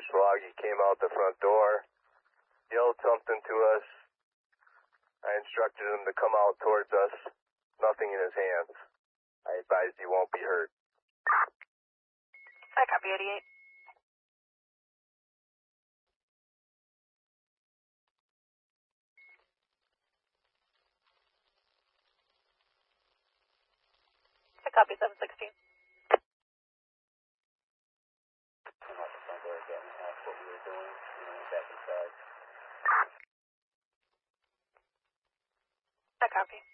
dispatch log. He came out the front door, yelled something to us. I instructed him to come out towards us. Nothing in his hands. I advised he won't be hurt. I copy 88. I copy 716. Came out the front door again and asked what we were doing, and then went back inside. I copy.